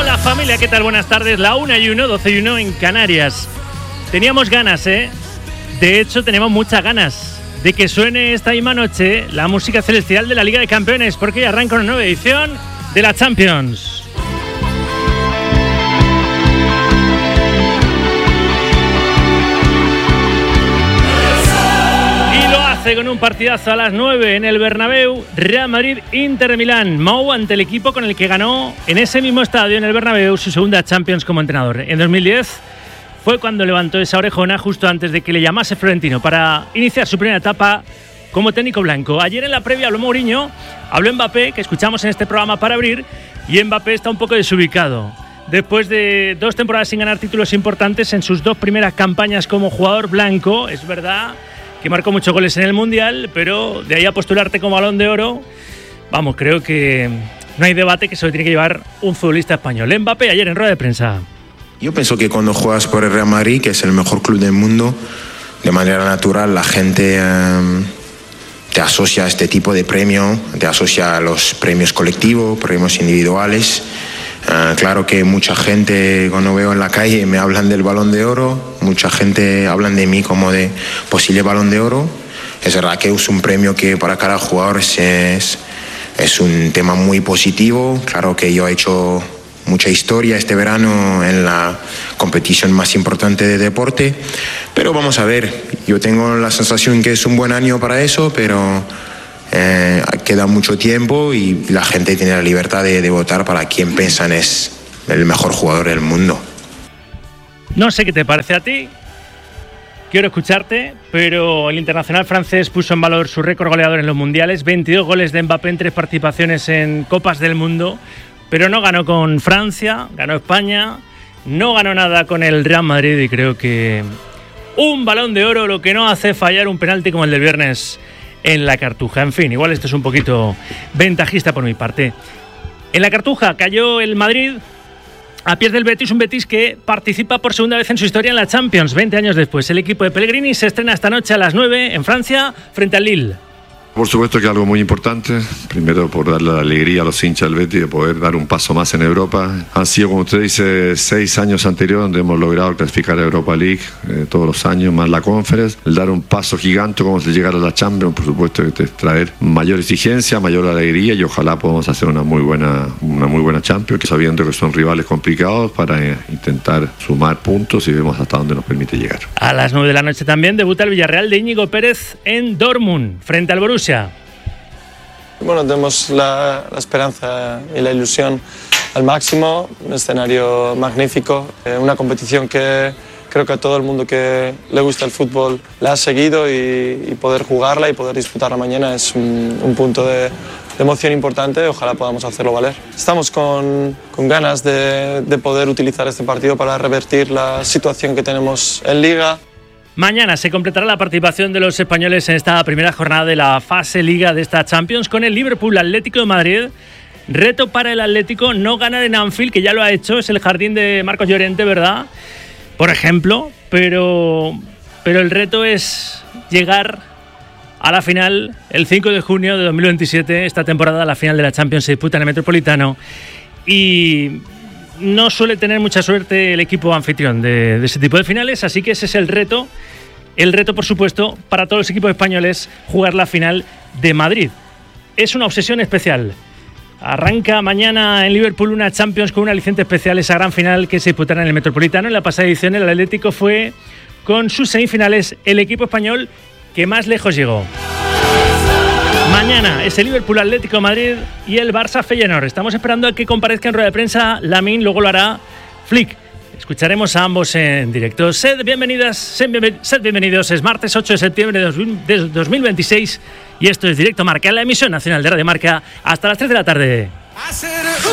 Hola familia, ¿qué tal? Buenas tardes, la 1:01, 12:01 en Canarias. Teníamos ganas, De hecho, tenemos muchas ganas de que suene esta misma noche la música celestial de la Liga de Campeones, porque arranca una nueva edición de la Champions. Con un partidazo a las 9 en el Bernabéu, Real Madrid Inter de Milán. Mou ante el equipo con el que ganó en ese mismo estadio, en el Bernabéu, su segunda Champions como entrenador. En 2010 fue cuando levantó esa orejona justo antes de que le llamase Florentino para iniciar su primera etapa como técnico blanco. Ayer en la previa habló Mourinho, habló Mbappé, que escuchamos en este programa para abrir, y Mbappé está un poco desubicado. Después de 2 temporadas sin ganar títulos importantes en sus 2 primeras campañas como jugador blanco, es verdad que marcó muchos goles en el Mundial, pero de ahí a postularte como Balón de Oro, vamos, creo que no hay debate que se lo tiene que llevar un futbolista español. Mbappé ayer en rueda de prensa. Yo pienso que cuando juegas por el Real Madrid, que es el mejor club del mundo, de manera natural la gente te asocia a este tipo de premio, te asocia a los premios colectivos, premios individuales. Claro que mucha gente, cuando veo en la calle, me hablan del Balón de Oro, mucha gente hablan de mí como de posible Balón de Oro. Es verdad que es un premio que para cada jugador es un tema muy positivo. Claro que yo he hecho mucha historia este verano en la competición más importante de deporte, pero vamos a ver, yo tengo la sensación que es un buen año para eso, pero queda mucho tiempo y la gente tiene la libertad de votar para quien piensan es el mejor jugador del mundo. No sé qué te parece a ti, quiero escucharte, pero el internacional francés puso en valor su récord goleador en los mundiales, 22 goles de Mbappé en 3 participaciones en Copas del Mundo, pero no ganó con Francia, ganó España, no ganó nada con el Real Madrid, y creo que un Balón de Oro lo que no hace fallar un penalti como el del viernes en la Cartuja. En fin, igual esto es un poquito ventajista por mi parte. En la Cartuja cayó el Madrid a pies del Betis, un Betis que participa por segunda vez en su historia en la Champions, 20 años después. El equipo de Pellegrini se estrena esta noche a las 9 en Francia frente al Lille. Por supuesto que es algo muy importante, primero por darle la alegría a los hinchas del Betis de poder dar un paso más en Europa. Han sido, como usted dice, 6 años anteriores donde hemos logrado clasificar a Europa League todos los años, más la Conference. El dar un paso gigante como se llegar a la Champions, por supuesto que te traer mayor exigencia, mayor alegría, y ojalá podamos hacer una muy buena Champions, sabiendo que son rivales complicados, para intentar sumar puntos y vemos hasta dónde nos permite llegar. A las 9 de la noche también debuta el Villarreal de Íñigo Pérez en Dortmund frente al Borussia. Bueno, tenemos la esperanza y la ilusión al máximo, un escenario magnífico, una competición que creo que a todo el mundo que le gusta el fútbol la ha seguido, y poder jugarla y poder disputarla mañana es un punto de emoción importante. Ojalá podamos hacerlo valer. Estamos con ganas de poder utilizar este partido para revertir la situación que tenemos en Liga. Mañana se completará la participación de los españoles en esta primera jornada de la fase Liga de esta Champions con el Liverpool Atlético de Madrid. Reto para el Atlético no ganar en Anfield, que ya lo ha hecho, es el jardín de Marcos Llorente, ¿verdad? Por ejemplo, pero el reto es llegar a la final el 5 de junio de 2027. Esta temporada la final de la Champions se disputa en el Metropolitano y no suele tener mucha suerte el equipo anfitrión de ese tipo de finales, así que ese es el reto. El reto, por supuesto, para todos los equipos españoles, jugar la final de Madrid. Es una obsesión especial. Arranca mañana en Liverpool una Champions con un aliciente especial, esa gran final que se disputará en el Metropolitano. En la pasada edición el Atlético fue, con sus semifinales, el equipo español que más lejos llegó. Mañana es el Liverpool Atlético de Madrid y el Barça Feyenoord. Estamos esperando a que comparezca en rueda de prensa Lamine, luego lo hará Flick. Escucharemos a ambos en directo. Sed bienvenidos, es martes 8 de septiembre de 2026 y esto es Directo Marca, la emisión nacional de Radio Marca, hasta las 3 de la tarde.